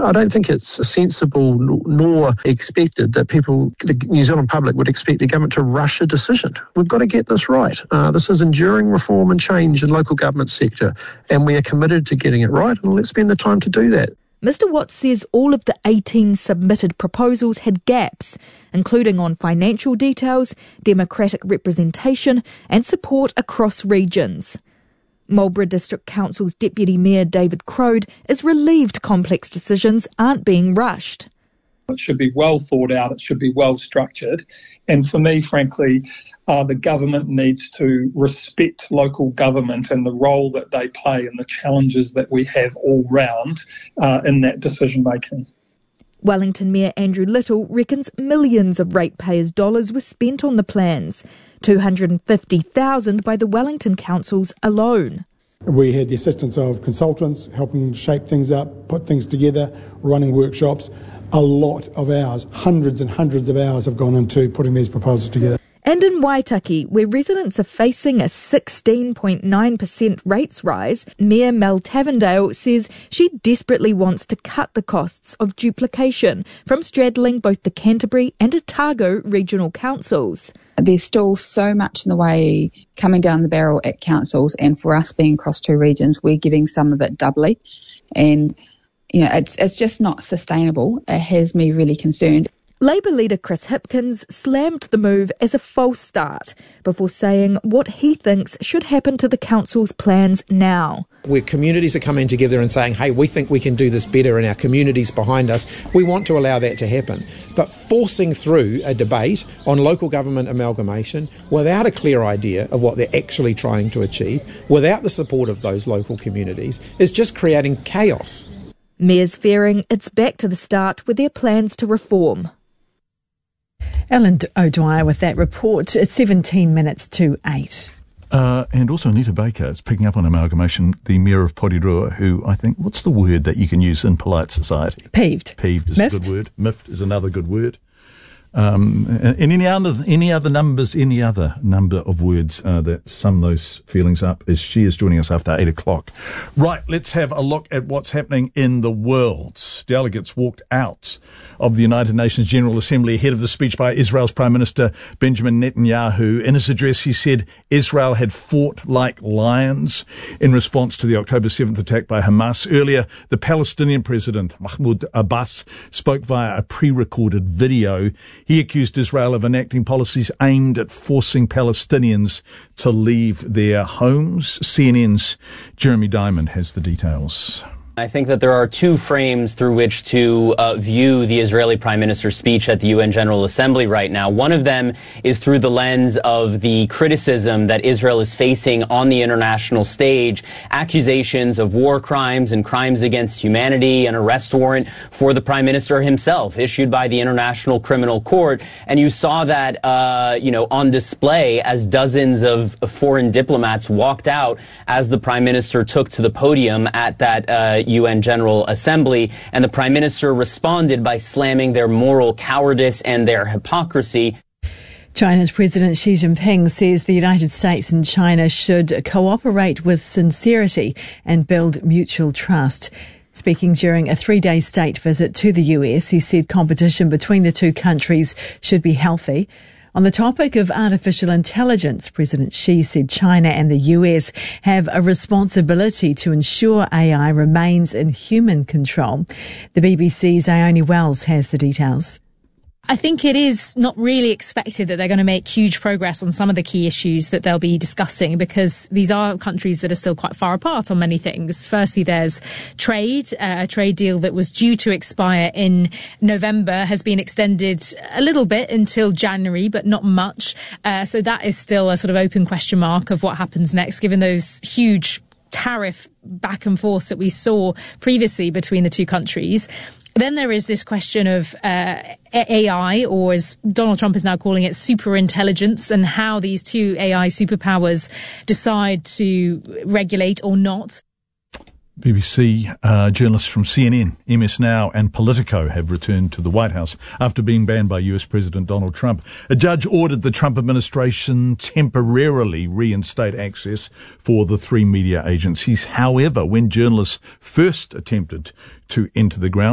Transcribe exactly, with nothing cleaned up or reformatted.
I don't think it's sensible nor expected that people, the New Zealand public, would expect the government to rush a decision. We've got to get this right. Uh, this is enduring reform and change in local government sector, and we are committed to getting it right, and let's spend the time to do that. Mister Watts says all of the eighteen submitted proposals had gaps, including on financial details, democratic representation and support across regions. Marlborough District Council's Deputy Mayor David Crode is relieved complex decisions aren't being rushed. It should be well thought out, it should be well structured. And for me, frankly, uh, the government needs to respect local government and the role that they play and the challenges that we have all round uh, in that decision making. Wellington Mayor Andrew Little reckons millions of ratepayers' dollars were spent on the plans, two hundred fifty thousand by the Wellington councils alone. We had the assistance of consultants helping shape things up, put things together, running workshops. A lot of hours, hundreds and hundreds of hours have gone into putting these proposals together. And in Waitaki, where residents are facing a sixteen point nine percent rates rise, Mayor Mel Tavendale says she desperately wants to cut the costs of duplication from straddling both the Canterbury and Otago regional councils. There's still so much in the way coming down the barrel at councils, and for us being across two regions, we're getting some of it doubly. And you know, it's it's just not sustainable. It has me really concerned. Labour leader Chris Hipkins slammed the move as a false start before saying what he thinks should happen to the council's plans now. Where communities are coming together and saying, hey, we think we can do this better and our community's behind us, we want to allow that to happen. But forcing through a debate on local government amalgamation without a clear idea of what they're actually trying to achieve, without the support of those local communities, is just creating chaos. Mayor's fearing it's back to the start with their plans to reform. Ellen O'Dwyer with that report at seventeen minutes to eight. Uh, and also Anita Baker is picking up on amalgamation, the Mayor of Porirua, who I think, what's the word that you can use in polite society? Peeved. Peeved is Miffed. a good word. Miffed is another good word. Um, and any other, any other numbers, any other number of words uh, that sum those feelings up, is she is joining us after eight o'clock. Right, let's have a look at what's happening in the world. Delegates walked out of the United Nations General Assembly ahead of the speech by Israel's Prime Minister Benjamin Netanyahu. In his address, he said Israel had fought like lions in response to the October seventh attack by Hamas. Earlier, the Palestinian President Mahmoud Abbas spoke via a pre-recorded video. He accused Israel of enacting policies aimed at forcing Palestinians to leave their homes. C N N's Jeremy Diamond has the details. I think that there are two frames through which to uh, view the Israeli Prime Minister's speech at the U N General Assembly right now. One of them is through the lens of the criticism that Israel is facing on the international stage, accusations of war crimes and crimes against humanity, an arrest warrant for the Prime Minister himself issued by the International Criminal Court. And you saw that, uh, you know, on display as dozens of foreign diplomats walked out as the Prime Minister took to the podium at that uh, U N General Assembly, and the Prime Minister responded by slamming their moral cowardice and their hypocrisy. China's President Xi Jinping says the United States and China should cooperate with sincerity and build mutual trust. Speaking during a three-day state visit to the U S, he said competition between the two countries should be healthy. On the topic of artificial intelligence, President Xi said China and the U S have a responsibility to ensure A I remains in human control. The B B C's Ione Wells has the details. I think it is not really expected that they're going to make huge progress on some of the key issues that they'll be discussing, because these are countries that are still quite far apart on many things. Firstly, there's trade. Uh, a trade deal that was due to expire in November has been extended a little bit until January, but not much. Uh, so that is still a sort of open question mark of what happens next, given those huge tariff back and forth that we saw previously between the two countries. Then there is this question of uh, A I, or as Donald Trump is now calling it, superintelligence, and how these two A I superpowers decide to regulate or not. B B C uh, journalists from C N N, M S Now and Politico have returned to the White House after being banned by U S President Donald Trump. A judge ordered the Trump administration temporarily reinstate access for the three media agencies. However, when journalists first attempted to enter the ground,